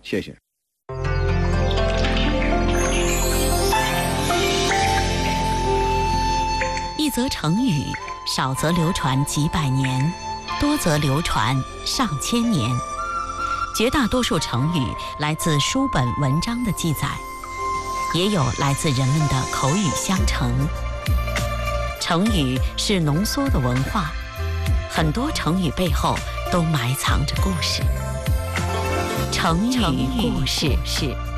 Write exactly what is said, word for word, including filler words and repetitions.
谢谢。 一则成语，少则流传几百年，多则流传上千年。绝大多数成语来自书本文章的记载，也有来自人们的口语相承。成语是浓缩的文化，很多成语背后都埋藏着故事。成语故事是。